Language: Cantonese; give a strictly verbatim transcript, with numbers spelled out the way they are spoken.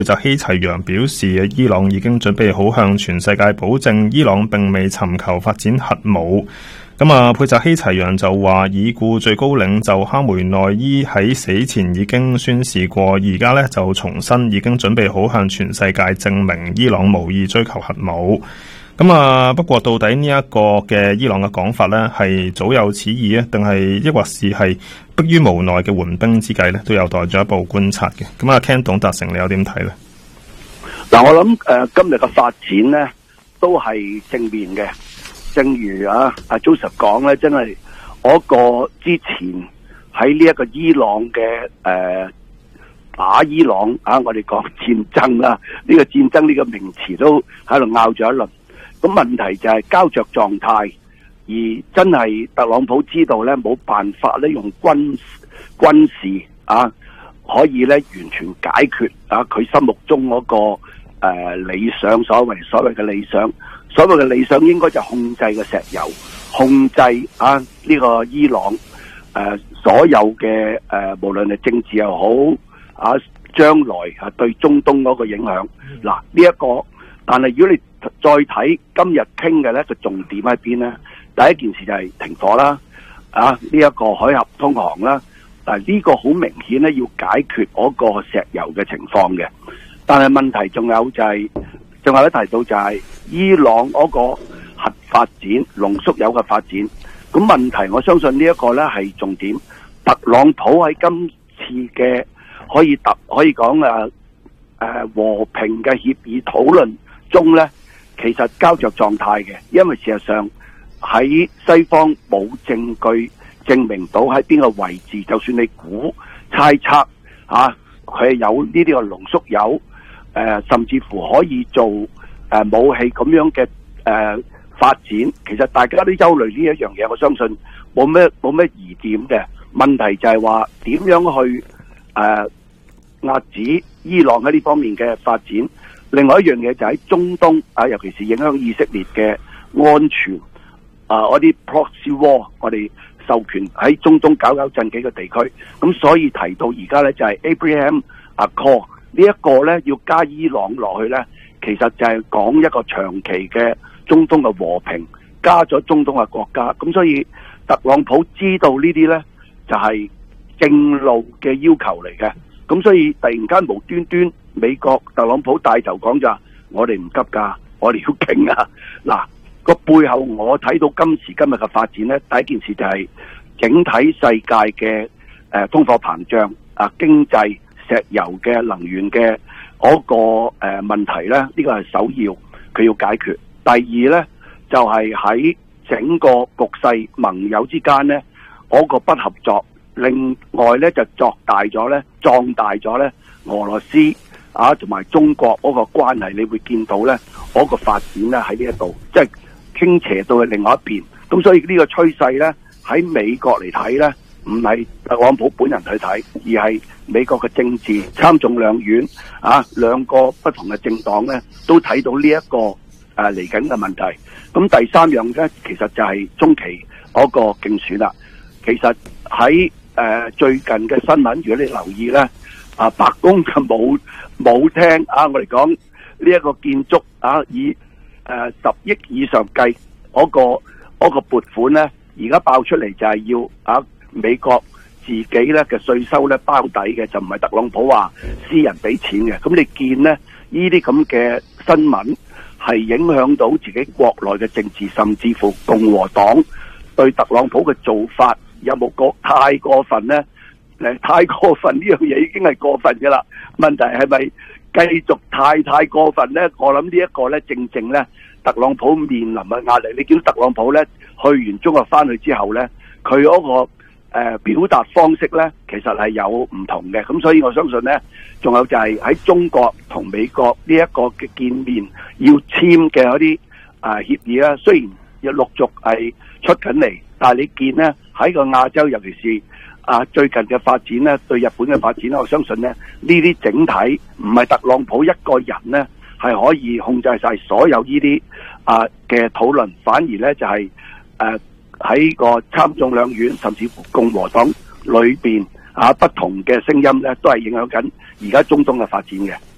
就希齊揚表示，伊朗已經準備好向全世界保證，伊朗並未尋求發展核武。咁啊，佩澤希齊揚就話，已故最高領袖哈梅內伊喺死前已經宣示過，而家呢就重申已經準備好向全世界證明伊朗無意追求核武。咁啊，不過到底呢一個嘅伊朗嘅講法呢，係早有此意啊，定係抑或是係迫於無奈嘅緩兵之計呢，都有待進一步觀察嘅。咁啊 Ken 董達成，你有點睇呢？ 嗱，我諗誒、呃，今日嘅發展呢都係正面嘅。正如啊阿 Joseph 講咧，真係我個之前喺呢一個伊朗嘅誒、呃、打伊朗啊，我哋講戰爭啦，呢、這個戰爭呢個名詞都喺度拗咗一輪。咁問題就係膠着狀態，而真係特朗普知道咧冇辦法咧用軍軍事啊可以咧完全解決啊佢心目中嗰、那個誒、呃、理想，所謂所謂嘅理想。所謂嘅理想應該就控制嘅石油，控制啊呢、這個伊朗誒、呃、所有嘅誒、呃、無論係政治又好啊，將來啊對中東嗰個影響。嗱呢一個，但係如果你再睇今日傾嘅咧，個重點喺邊咧？第一件事就係停火啦，啊呢一、這個海峽通航啦。但係呢個好明顯咧要解決嗰個石油嘅情況嘅，但係問題仲有就係、是。仲有一提到就係伊朗嗰個核發展、濃縮鈾嘅發展，咁問題我相信呢一個咧係重點。特朗普喺今次嘅可以特可以講誒誒和平嘅協議討論中咧，其實膠着狀態嘅，因為事實上喺西方冇證據證明到喺邊個位置，就算你估猜測嚇佢係有呢啲嘅濃縮鈾。誒、呃，甚至乎可以做誒、呃、武器咁樣嘅誒、呃、發展，其實大家都憂慮呢一樣嘢，我相信冇咩冇咩疑點嘅。問題就係話點樣去誒遏止伊朗喺呢方面嘅發展。另外一樣嘢就喺中東啊，尤其是影響以色列嘅安全啊，嗰啲 proxy war， 我哋授權喺中東搞搞震幾個地區。咁所以提到而家咧就係 Abraham Accord。呢一個咧要加伊朗落去咧，其實就係講一個長期嘅中東嘅和平，加咗中東嘅國家。咁所以特朗普知道呢啲咧就係正路嘅要求嚟嘅。咁所以突然間無端端美國特朗普帶頭講就話我哋唔急㗎，我哋要傾啊！嗱，個背後我睇到今時今日嘅發展咧，第一件事就係整體世界嘅誒通貨膨脹啊，經濟。石油嘅能源嘅嗰個誒問題咧，呢個係首要佢要解決。第二咧就係喺整個局勢盟友之間咧，嗰個不合作。另外咧就作大咗咧，壯大咗咧俄羅斯啊同埋中國嗰個關係，你會見到咧嗰個發展咧喺呢一度，即係傾斜到去另外一邊。咁所以呢個趨勢咧喺美國嚟睇咧，唔係特朗普本人去睇，而係美國嘅政治參眾兩院啊，兩個不同嘅政黨咧，都睇到呢、這、一個誒嚟緊嘅問題。咁第三樣咧，其實就係中期嗰個競選啦。其實喺誒、呃、最近嘅新聞，如果你留意咧，啊白宮就冇冇聽啊，我哋講呢一個建築啊，以誒十億以上計嗰、那個嗰、那個撥款咧，而家爆出嚟就係要啊美國自己咧嘅稅收咧包底嘅，就唔係特朗普話私人俾錢嘅。咁你見咧呢啲咁嘅新聞係影響到自己國內嘅政治，甚至乎共和黨對特朗普嘅做法有冇過太過分咧？誒，太過分呢樣嘢已經係過分噶啦。問題係咪繼續太太過分咧？我諗呢一個咧，正正咧特朗普面臨嘅壓力。你見到特朗普咧去完中國翻去之後咧，佢嗰個誒、呃、表達方式咧，其實係有唔同嘅。咁所以我相信咧，仲有就係喺中國同美國呢一個嘅見面要簽嘅嗰啲啊協議啦，雖然要陸續係出緊嚟，但係你見咧喺個亞洲，尤其是啊最近嘅發展咧，對日本嘅發展咧，我相信咧呢啲整體唔係特朗普一個人咧係可以控制晒所有呢啲啊嘅討論，反而咧就係、是、誒。啊喺個參眾兩院，甚至乎共和黨裏邊啊，不同嘅聲音咧，都係影響緊而家中東嘅發展嘅。